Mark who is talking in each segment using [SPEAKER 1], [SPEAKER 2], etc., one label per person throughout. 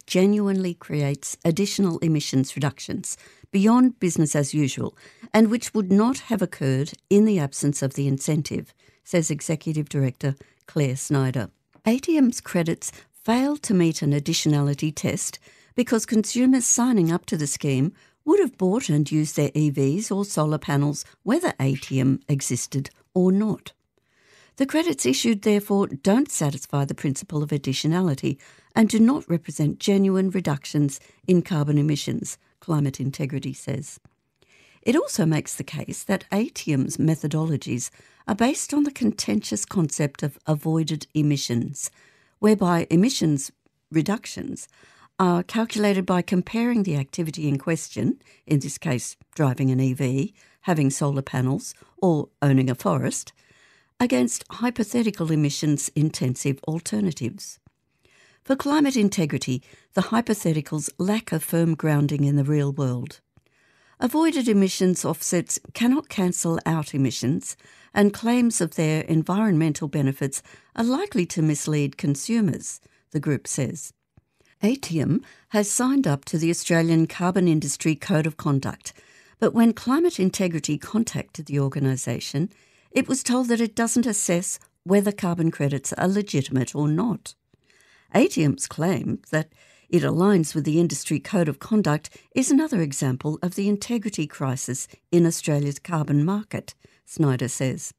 [SPEAKER 1] it genuinely creates additional emissions reductions beyond business as usual and which would not have occurred in the absence of the incentive, says Executive Director Claire Snyder. ATM's credits fail to meet an additionality test because consumers signing up to the scheme would have bought and used their EVs or solar panels whether ATM existed or not. The credits issued, therefore, don't satisfy the principle of additionality and do not represent genuine reductions in carbon emissions, Climate Integrity says. It also makes the case that ATM's methodologies are based on the contentious concept of avoided emissions, whereby emissions reductions are calculated by comparing the activity in question, in this case driving an EV, having solar panels or owning a forest, against hypothetical emissions-intensive alternatives. For Climate Integrity, the hypotheticals lack a firm grounding in the real world. Avoided emissions offsets cannot cancel out emissions, and claims of their environmental benefits are likely to mislead consumers, the group says. ATM has signed up to the Australian Carbon Industry Code of Conduct, but when Climate Integrity contacted the organisation, it was told that it doesn't assess whether carbon credits are legitimate or not. ATM's claim that it aligns with the Industry Code of Conduct is another example of the integrity crisis in Australia's carbon market, Snyder says.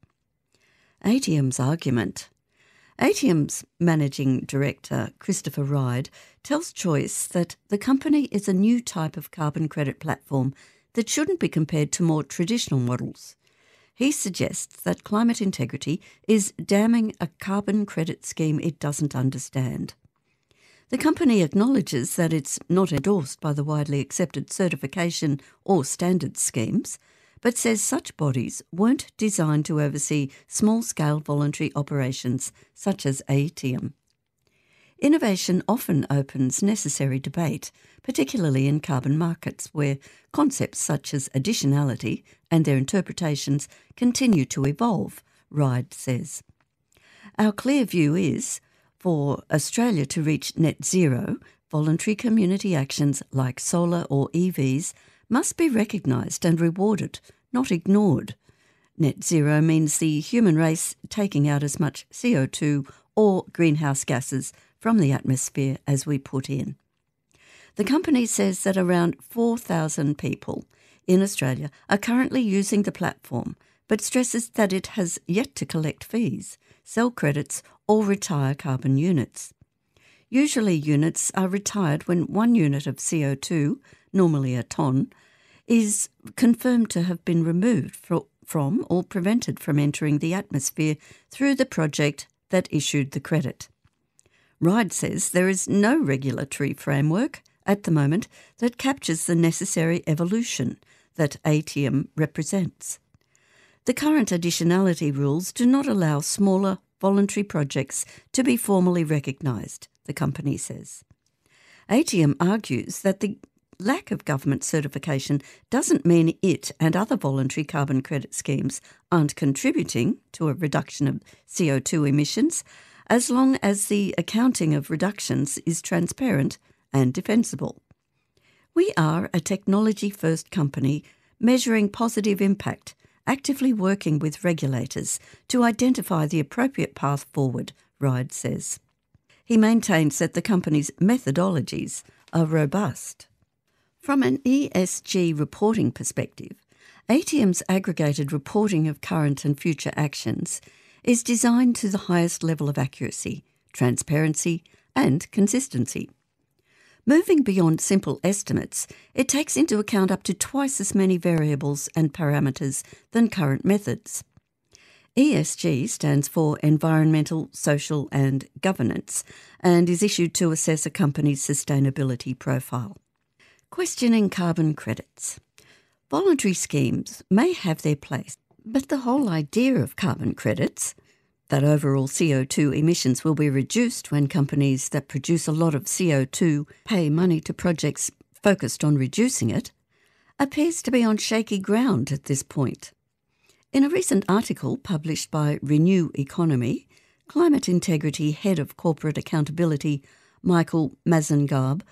[SPEAKER 1] ATM's argument. ATM's Managing Director, Christopher Ride, tells Choice that the company is a new type of carbon credit platform that shouldn't be compared to more traditional models. He suggests that Climate Integrity is damning a carbon credit scheme it doesn't understand. The company acknowledges that it's not endorsed by the widely accepted certification or standards schemes, but says such bodies weren't designed to oversee small-scale voluntary operations such as ATM. Innovation often opens necessary debate, particularly in carbon markets where concepts such as additionality and their interpretations continue to evolve, Ride says. Our clear view is, for Australia to reach net zero, voluntary community actions like solar or EVs must be recognised and rewarded, not ignored. Net zero means the human race taking out as much CO2 or greenhouse gases from the atmosphere as we put in. The company says that around 4,000 people in Australia are currently using the platform, but stresses that it has yet to collect fees, sell credits or retire carbon units. Usually units are retired when 1 unit of CO2, normally a tonne, is confirmed to have been removed from or prevented from entering the atmosphere through the project that issued the credit. Ride says there is no regulatory framework at the moment that captures the necessary evolution that ATM represents. The current additionality rules do not allow smaller voluntary projects to be formally recognised, the company says. ATM argues that the lack of government certification doesn't mean it and other voluntary carbon credit schemes aren't contributing to a reduction of CO2 emissions, as long as the accounting of reductions is transparent and defensible. We are a technology-first company measuring positive impact, actively working with regulators to identify the appropriate path forward, Ride says. He maintains that the company's methodologies are robust. From an ESG reporting perspective, ATM's aggregated reporting of current and future actions is designed to the highest level of accuracy, transparency and consistency. Moving beyond simple estimates, it takes into account up to twice as many variables and parameters than current methods. ESG stands for Environmental, Social and Governance and is issued to assess a company's sustainability profile. Questioning carbon credits. Voluntary schemes may have their place, but the whole idea of carbon credits, that overall CO2 emissions will be reduced when companies that produce a lot of CO2 pay money to projects focused on reducing it, appears to be on shaky ground at this point. In a recent article published by Renew Economy, Climate Integrity Head of Corporate Accountability Michael Mazengab